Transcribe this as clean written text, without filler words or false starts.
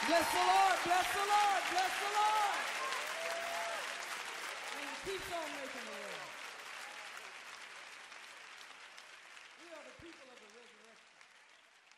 Bless the Lord, bless the Lord, bless the Lord. And He keeps on making the way. We are the people of the river.